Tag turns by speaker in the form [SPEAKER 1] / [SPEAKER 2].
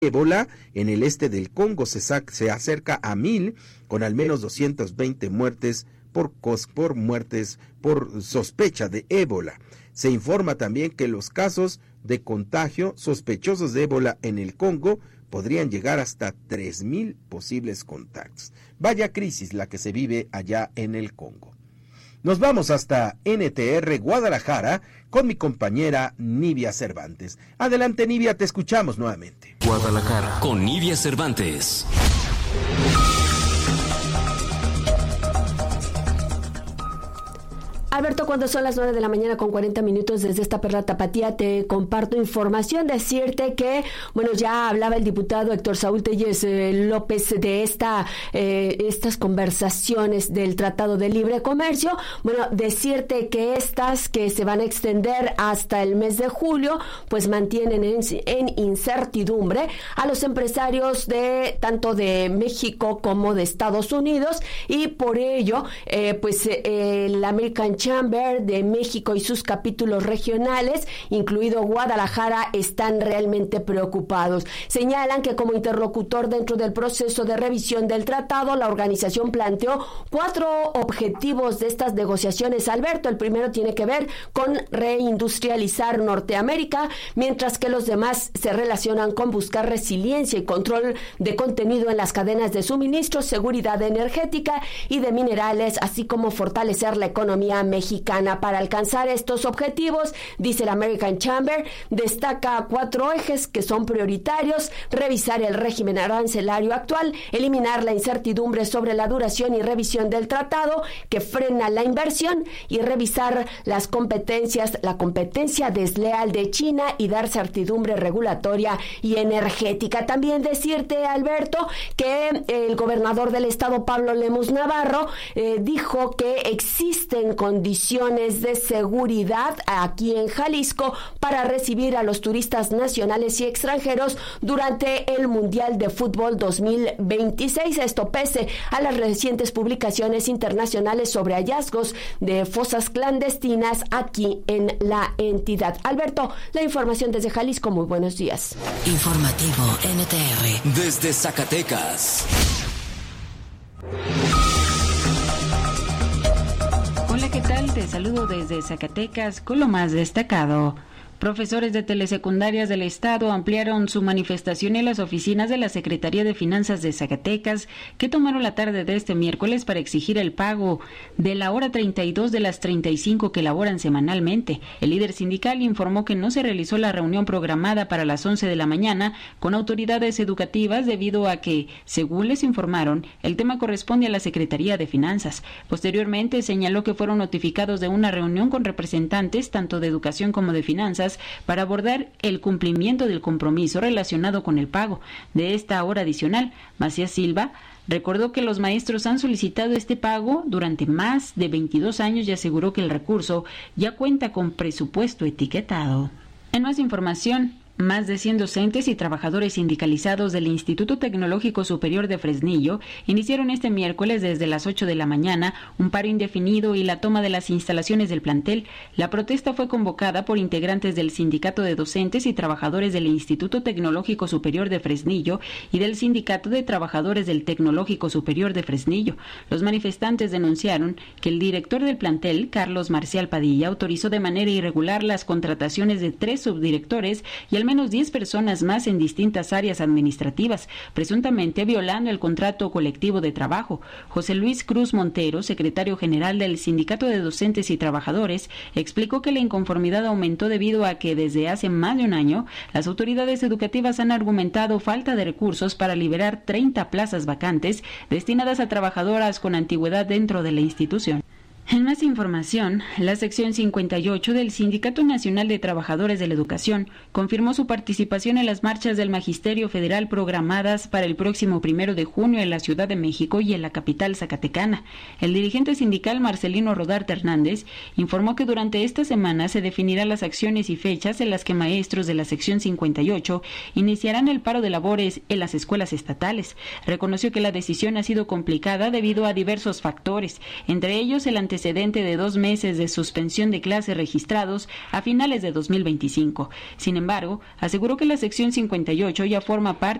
[SPEAKER 1] ébola en el este del Congo se acerca a 1,000, con al menos 220 muertes por sospecha de ébola. Se informa también que los casos de contagio sospechosos de ébola en el Congo podrían llegar hasta 3,000 posibles contactos. Vaya crisis la que se vive allá en el Congo. Nos vamos hasta NTR Guadalajara con mi compañera Nivia Cervantes. Adelante, Nivia, te escuchamos nuevamente.
[SPEAKER 2] Guadalajara con Nivia Cervantes.
[SPEAKER 3] Alberto, cuando son las 9 de la mañana con 40 minutos desde esta Perla Tapatía, te comparto información. Decirte que, ya hablaba el diputado Héctor Saúl Telles López de estas conversaciones del Tratado de Libre Comercio. Decirte que estas que se van a extender hasta el mes de julio, pues mantienen en incertidumbre a los empresarios tanto de México como de Estados Unidos, y por ello, el American Chamber de México y sus capítulos regionales, incluido Guadalajara, están realmente preocupados. Señalan que como interlocutor dentro del proceso de revisión del tratado, la organización planteó 4 objetivos de estas negociaciones, Alberto. El primero tiene que ver con reindustrializar Norteamérica, mientras que los demás se relacionan con buscar resiliencia y control de contenido en las cadenas de suministro, seguridad energética y de minerales, así como fortalecer la economía mexicana. Para alcanzar estos objetivos, dice el American Chamber, destaca 4 ejes que son prioritarios: revisar el régimen arancelario actual, eliminar la incertidumbre sobre la duración y revisión del tratado que frena la inversión, y revisar la competencia desleal de China y dar certidumbre regulatoria y energética. También decirte, Alberto, que el gobernador del estado, Pablo Lemus Navarro, dijo que existen condiciones de seguridad aquí en Jalisco para recibir a los turistas nacionales y extranjeros durante el Mundial de Fútbol 2026. Esto pese a las recientes publicaciones internacionales sobre hallazgos de fosas clandestinas aquí en la entidad. Alberto, la información desde Jalisco. Muy buenos días.
[SPEAKER 2] Informativo NTR desde Zacatecas.
[SPEAKER 4] Hola, ¿qué tal? Te saludo desde Zacatecas con lo más destacado. Profesores de telesecundarias del Estado ampliaron su manifestación en las oficinas de la Secretaría de Finanzas de Zacatecas, que tomaron la tarde de este miércoles para exigir el pago de la hora 32 de las 35 que laboran semanalmente. El líder sindical informó que no se realizó la reunión programada para las 11 de la mañana con autoridades educativas debido a que, según les informaron, el tema corresponde a la Secretaría de Finanzas. Posteriormente señaló que fueron notificados de una reunión con representantes tanto de Educación como de Finanzas para abordar el cumplimiento del compromiso relacionado con el pago de esta hora adicional. Macías Silva recordó que los maestros han solicitado este pago durante más de 22 años y aseguró que el recurso ya cuenta con presupuesto etiquetado. En más información, más de 100 docentes y trabajadores sindicalizados del Instituto Tecnológico Superior de Fresnillo iniciaron este miércoles desde las 8 de la mañana un paro indefinido y la toma de las instalaciones del plantel. La protesta fue convocada por integrantes del Sindicato de Docentes y Trabajadores del Instituto Tecnológico Superior de Fresnillo y del Sindicato de Trabajadores del Tecnológico Superior de Fresnillo. Los manifestantes denunciaron que el director del plantel, Carlos Marcial Padilla, autorizó de manera irregular las contrataciones de 3 subdirectores y al menos 10 personas más en distintas áreas administrativas, presuntamente violando el contrato colectivo de trabajo. José Luis Cruz Montero, secretario general del Sindicato de Docentes y Trabajadores, explicó que la inconformidad aumentó debido a que desde hace más de un año las autoridades educativas han argumentado falta de recursos para liberar 30 plazas vacantes destinadas a trabajadoras con antigüedad dentro de la institución. En más información, la sección 58 del Sindicato Nacional de Trabajadores de la Educación confirmó su participación en las marchas del Magisterio Federal programadas para el próximo 1 de junio en la Ciudad de México y en la capital zacatecana. El dirigente sindical Marcelino Rodarte Hernández informó que durante esta semana se definirán las acciones y fechas en las que maestros de la sección 58 iniciarán el paro de labores en las escuelas estatales. Reconoció que la decisión ha sido complicada debido a diversos factores, entre ellos el antecedente antecedente de 2 meses de suspensión de clases registrados a finales de 2025. Sin embargo, aseguró que la sección 58 ya forma parte